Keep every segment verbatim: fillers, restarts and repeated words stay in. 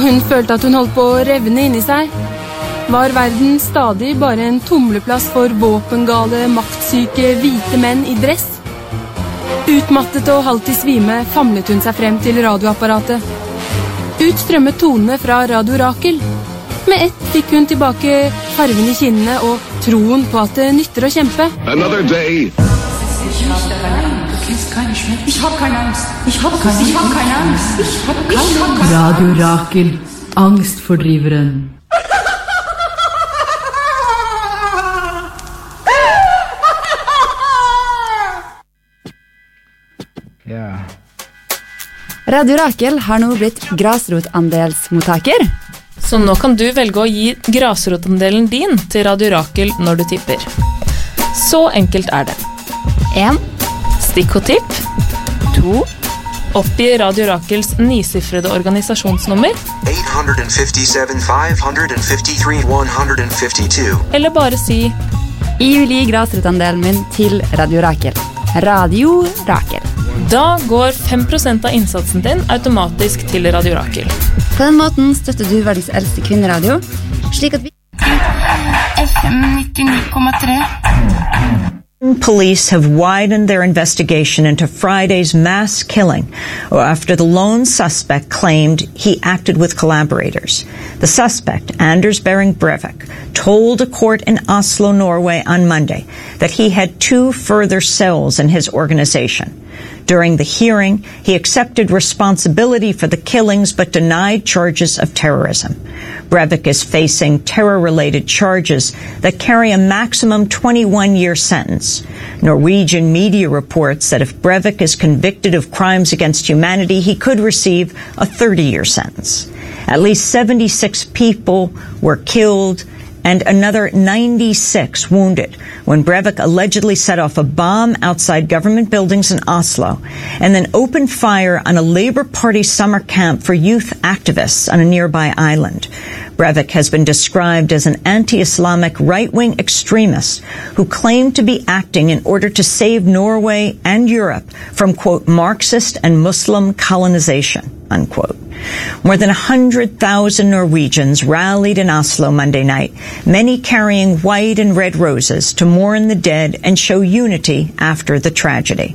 hun følte at hun holdt på å revne inni seg. Var verden stadig bare en tumleplass for våpengale, maktsyke, hvite menn i dress? Utmattet og halvt i svime famlet hun seg frem til radioapparatet. Ut strømmet tonene fra Radio Rakel. Med ett fikk hun tilbake farven i kinnene og troen på at det nytter å kjempe. Another day. Ich hab keine Angst. Ich hab keine Angst. Ich hab keine Angst. Ich hab keine Angst. Radio Rakel, angstfordriveren. Yeah. Radio Rakel har nå blitt grasrotandelsmottaker. Så nå kan du velge å gi grasrotandelen din til Radio Rakel når du tipper. Så enkelt er det. en. Stikkordtipp. to. Oppgi Radio Rakels nisifrede organisasjonsnummer. eight fifty-seven, five fifty-three, one fifty-two. Eller bare si Jeg vil gi grasrotandelen min til Radio Rakel. Radio Rakel. Da går fem prosent av innsatsen din automatisk til Radio Rakel. På den måten støtter du verdens eldste kvinneradio, slik at vi... F M ninety-nine komma tre. Police have widened their investigation into Friday's mass killing after the lone suspect claimed he acted with collaborators. The suspect, Anders Behring Breivik, told a court in Oslo, Norway on Monday that he had two further cells in his organization. During the hearing, he accepted responsibility for the killings but denied charges of terrorism. Breivik is facing terror-related charges that carry a maximum twenty-one-year sentence. Norwegian media reports that if Breivik is convicted of crimes against humanity, he could receive a thirty-year sentence. At least seventy-six people were killed and another ninety-six wounded when Breivik allegedly set off a bomb outside government buildings in Oslo and then opened fire on a Labour Party summer camp for youth activists on a nearby island. Breivik has been described as an anti-Islamic right-wing extremist who claimed to be acting in order to save Norway and Europe from, quote, Marxist and Muslim colonization, unquote. More than one hundred thousand Norwegians rallied in Oslo Monday night, many carrying white and red roses to mourn the dead and show unity after the tragedy.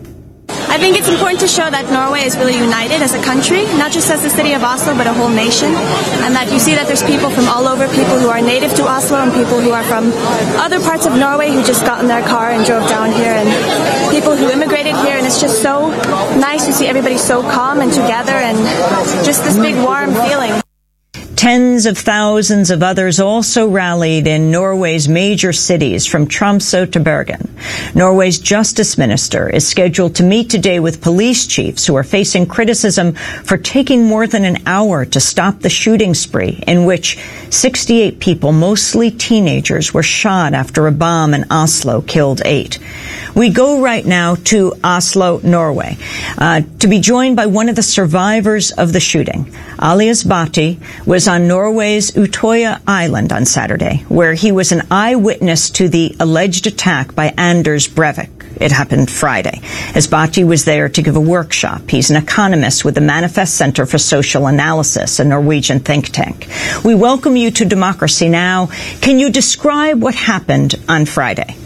I think it's important to show that Norway is really united as a country, not just as the city of Oslo, but a whole nation, and that you see that there's people from all over, people who are native to Oslo and people who are from other parts of Norway who just got in their car and drove down here, and people who immigrated here, and it's just so nice to see everybody so calm and together and just this big warm feeling. Tens of thousands of others also rallied in Norway's major cities from Tromsø to Bergen. Norway's justice minister is scheduled to meet today with police chiefs who are facing criticism for taking more than an hour to stop the shooting spree in which sixty-eight people, mostly teenagers, were shot after a bomb in Oslo killed eight. We go right now to Oslo, Norway, uh, to be joined by one of the survivors of the shooting. Alias Bhatti was on Norway's Utøya Island on Saturday, where he was an eyewitness to the alleged attack by Anders Breivik. It happened Friday, as Bhatti was there to give a workshop. He's an economist with the Manifest Center for Social Analysis, a Norwegian think tank. We welcome you to Democracy Now! Can you describe what happened on Friday?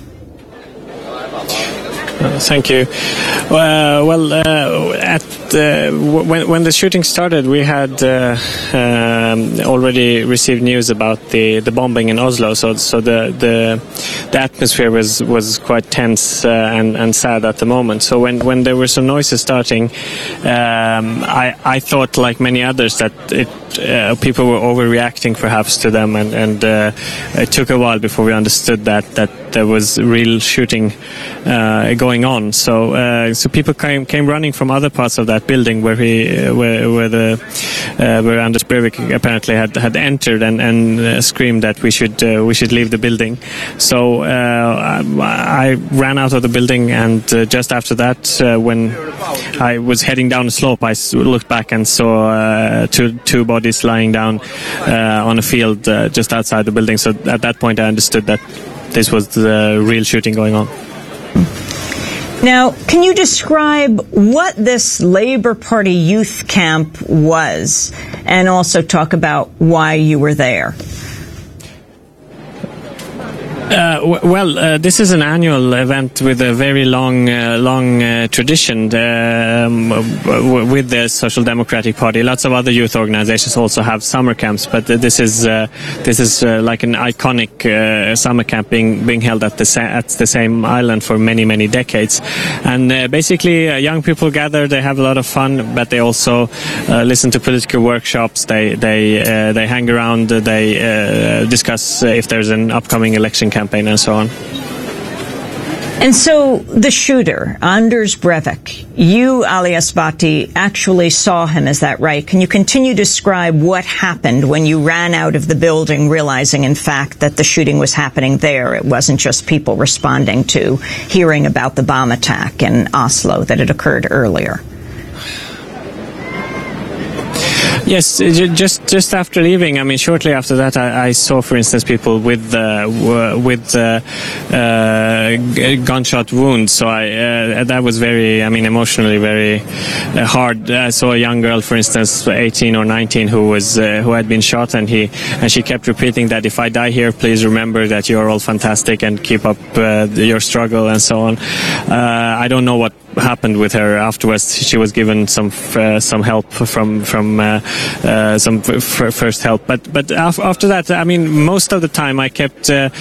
Uh, thank you. Uh, well, uh, at uh, when when the shooting started, we had uh, um, already received news about the, the bombing in Oslo. So so the the, the atmosphere was, was quite tense uh, and and sad at the moment. So when, when there were some noises starting, um, I I thought, like many others, that it uh, people were overreacting perhaps to them, and and uh, it took a while before we understood that that there was real shooting uh, going on. So uh, so people came came running from other parts of that building where he uh, where where the uh, where Anders Breivik apparently had had entered and and uh, screamed that we should uh, we should leave the building. So uh, I, I ran out of the building, and uh, just after that, uh, when I was heading down the slope, I looked back and saw uh, two two bodies lying down uh, on a field uh, just outside the building. So at that point, I understood that this was the real shooting going on. Now, can you describe what this Labour Party youth camp was? and also talk about why you were there. Uh, w- well, uh, this is an annual event with a very long, uh, long uh, tradition um, w- with the Social Democratic Party. Lots of other youth organizations also have summer camps, but uh, this is uh, this is uh, like an iconic uh, summer camp being being held at the sa- at the same island for many many decades. And uh, basically, uh, young people gather. They have a lot of fun, but they also uh, listen to political workshops. They they uh, they hang around. They uh, discuss uh, if there's an upcoming election campaign. campaign and so on. And so the shooter, Anders Breivik, you, Ali Esbati, actually saw him, is that right? Can you continue to describe what happened when you ran out of the building, realizing, in fact, that the shooting was happening there? It wasn't just people responding to hearing about the bomb attack in Oslo that had occurred earlier. Yes, just just after leaving, I mean, shortly after that, I, I saw, for instance, people with uh, with uh, uh, gunshot wounds. So I uh, that was very, I mean, emotionally very uh, hard. I saw a young girl, for instance, eighteen or nineteen, who was uh, who had been shot, and he and she kept repeating that if I die here, please remember that you are all fantastic and keep up uh, your struggle and so on. Uh, I don't know what happened with her afterwards. She was given some uh, some help from from uh, uh, some f- first help, but but af- after that, I mean, most of the time I kept uh,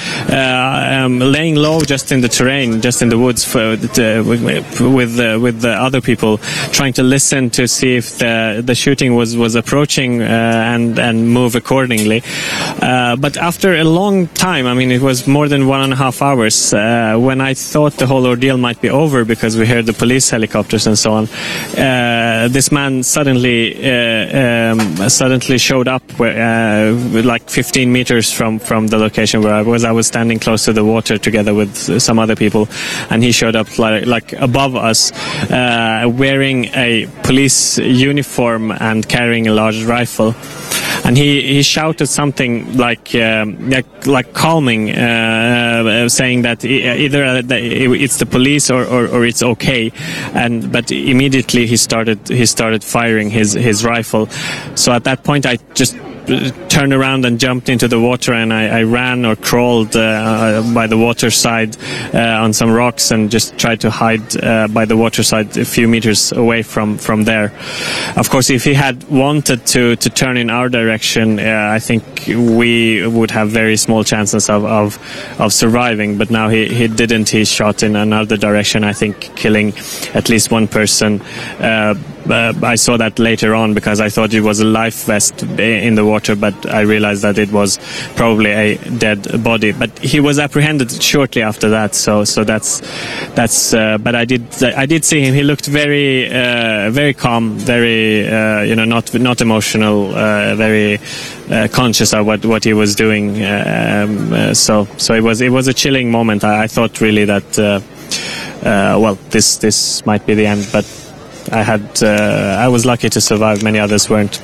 uh, um, laying low, just in the terrain, just in the woods, for, uh, with with, uh, with the other people, trying to listen to see if the the shooting was was approaching uh, and and move accordingly. Uh, but after a long time, I mean, it was more than one and a half hours uh, when I thought the whole ordeal might be over because we heard the police helicopters and so on. Uh, this man suddenly uh, um, suddenly showed up where, uh, like fifteen meters from, from the location where I was. I was standing close to the water together with some other people, and he showed up like, like above us, uh, wearing a police uniform and carrying a large rifle. And he, he shouted something like um, like, like calming, uh, uh, saying that either uh, it's the police or, or, or it's okay. And but immediately he started he started firing his his rifle. So at that point I just turned around and jumped into the water, and I, I ran or crawled uh, by the water side uh, on some rocks and just tried to hide uh, by the water side a few meters away from, from there. Of course, if he had wanted to, to turn in our direction, uh, I think we would have very small chances of, of, of surviving. But now he, he didn't. He shot in another direction, I think, killing at least one person. Uh, Uh, I saw that later on because I thought it was a life vest in the water, but I realized that it was probably a dead body. But he was apprehended shortly after that, so so that's that's. Uh, but I did I did see him. He looked very uh, very calm, very uh, you know not not emotional, uh, very uh, conscious of what, what he was doing. Um, uh, so so it was it was a chilling moment. I, I thought really that uh, uh, well this this might be the end, but. I had, uh, I was lucky to survive. Many others weren't.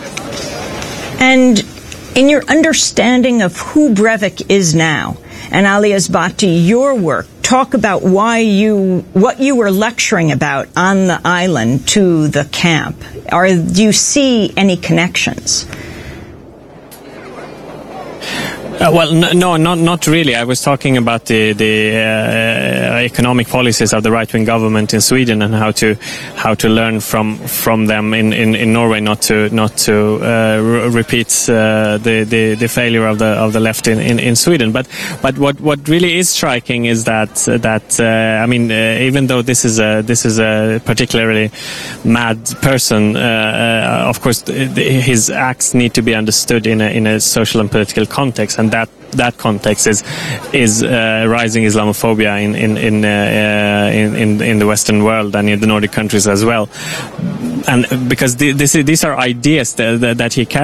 And in your understanding of who Breivik is now, and Ali Esbati, your work, talk about why you, what you were lecturing about on the island to the camp. Or do you see any connections? Uh, well, n- no, not not really. I was talking about the the uh, economic policies of the right-wing government in Sweden and how to how to learn from from them in, in, in Norway, not to not to uh, re- repeat uh, the, the the failure of the of the left in, in, in Sweden. But but what, what really is striking is that that uh, I mean, uh, even though this is a this is a particularly mad person, uh, uh, of course, th- th- his acts need to be understood in a in a social and political context. And that that context is is uh, rising Islamophobia in in in, uh, in in in the Western world and in the Nordic countries as well, and because the, this these are ideas that, that he carries.